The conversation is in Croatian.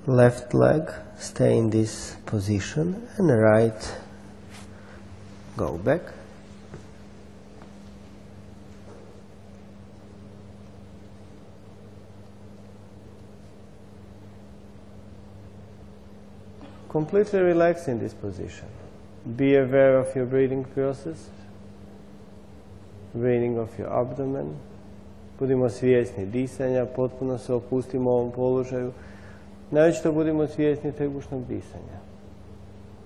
Left leg, stay in this position, and right, go back. Completely relax in this position. Be aware of your breathing process, breathing of your abdomen. Budimo svjesni disanja, potpuno se opustimo u ovom položaju. Naročito budimo svjesni trbušnog disanja.